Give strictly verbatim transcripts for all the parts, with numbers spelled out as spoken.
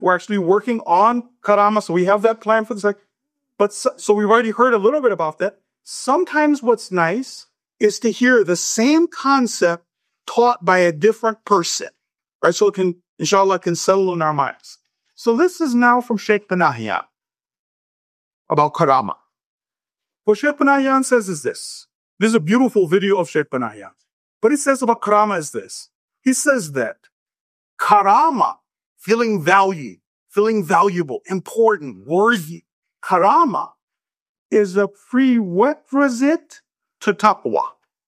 We're actually working on karama, so we have that plan for the second. But so, so we've already heard a little bit about that. Sometimes what's nice is to hear the same concept taught by a different person, right? So it can, inshallah, can settle in our minds. So this is now from Sheikh Panahian about karama. What Sheikh Panahian says is this. This is a beautiful video of Sheikh Panahian. What he says about karama is this. He says that karama, feeling value, feeling valuable, important, worthy, karama is a prerequisite to taqwa.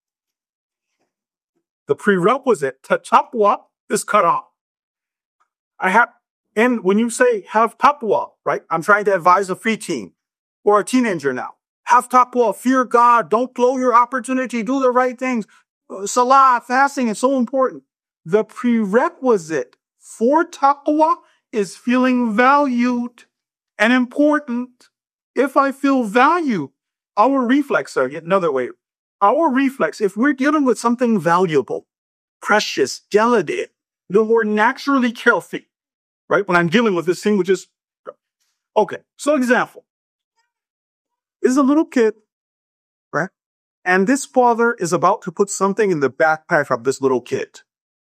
The prerequisite to taqwa is karama. I have, and when you say have taqwa, right? I'm trying to advise a preteen or a teenager now. Have taqwa, fear God, don't blow your opportunity, do the right things. Salah, fasting is so important. The prerequisite for taqwa is feeling valued and important. If I feel valued, our reflex, or another way, our reflex, if we're dealing with something valuable, precious, delicate, then we're naturally careful, right? When I'm dealing with this thing, which is, okay, so example, is a little kid, right? And this father is about to put something in the backpack of this little kid.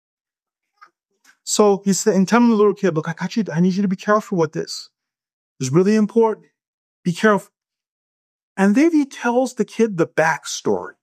So he's saying, telling the little kid, look, I got you, I need you to be careful with this. It's really important. Be careful. And then he tells the kid the backstory.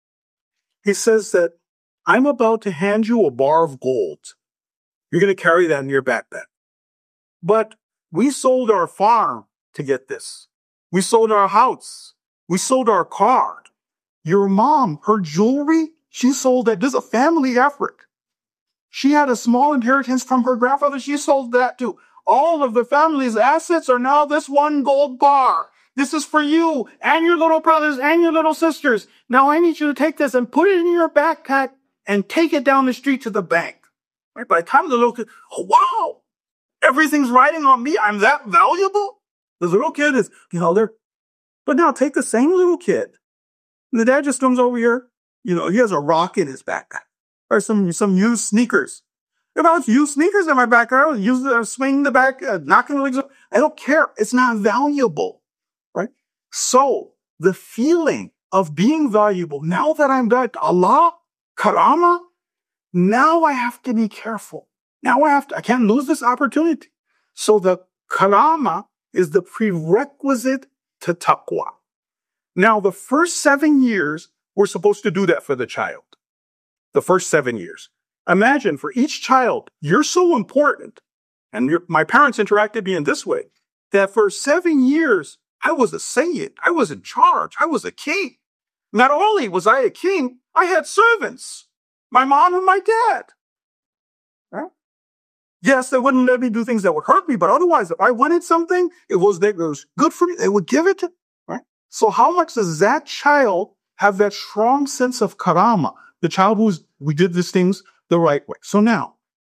He says that I'm about to hand you a bar of gold. You're going to carry that in your backpack. But we sold our farm to get this. We sold our house. We sold our car. Your mom, her jewelry, she sold that. This is a family effort. She had a small inheritance from her grandfather. She sold that too. All of the family's assets are now this one gold bar. This is for you and your little brothers and your little sisters. Now I need you to take this and put it in your backpack and take it down the street to the bank. Right? By the time the little kid, oh, wow, everything's riding on me. I'm that valuable. The little kid is, you know, there. But now take the same little kid. And the dad just comes over here. You know, he has a rock in his backpack or some, some used sneakers. If I was used sneakers in my backpack, I would use the, swing the back, uh, knocking the legs up. I don't care. It's not valuable, right? So the feeling of being valuable, now that I'm back, Allah, karama, now I have to be careful. Now I have to, I can't lose this opportunity. So the karama is the prerequisite to taqwa. Now, the first seven years, we're supposed to do that for the child. The first seven years. Imagine for each child, you're so important, and your, my parents interacted me in this way, that for seven years, I was a sayyid. I was in charge. I was a king. Not only was I a king, I had servants. My mom and my dad. Right? Yes, they wouldn't let me do things that would hurt me, but otherwise, if I wanted something, it was, it was good for me. They would give it to me. Right? So how much does that child have that strong sense of karama? The child who's, we did these things the right way. So now,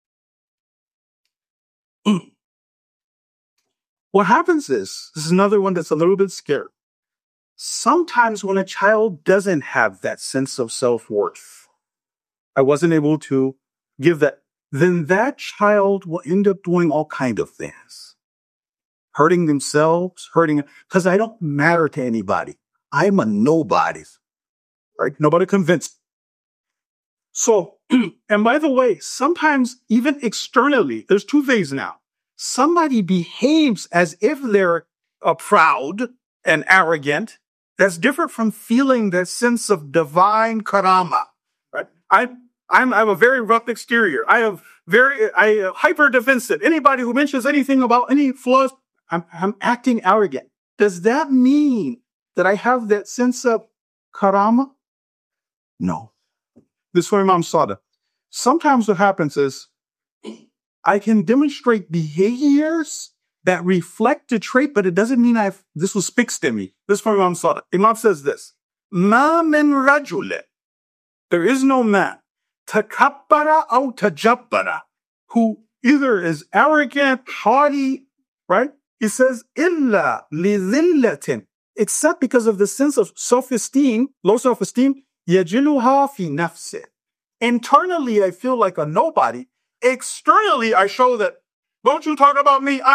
what happens is, this is another one that's a little bit scary. Sometimes when a child doesn't have that sense of self-worth, I wasn't able to give that, then that child will end up doing all kinds of things. Hurting themselves, hurting, because I don't matter to anybody. I'm a nobody. Right? Nobody convinced. So, and by the way, sometimes even externally, there's two things now. Somebody behaves as if they're uh, proud and arrogant. That's different from feeling that sense of divine karama. Right? I, I'm, I have a very rough exterior. I have very, I uh, hyper defensive. Anybody who mentions anything about any flaws, I'm, I'm acting arrogant. Does that mean that I have that sense of karama? No. This is from Imam Sadiq. Sometimes what happens is I can demonstrate behaviors that reflect a trait, but it doesn't mean I've, this was fixed in me. This is from Imam Sadiq. Imam says this, Ma min rajul. There is no man, takabbara or tajabbara, who either is arrogant, haughty, right? He says, illa li dhillatin, except because of the sense of self-esteem, low self-esteem, yajiluha fi nafsi. Internally, I feel like a nobody. Externally, I show that, Don't you talk about me.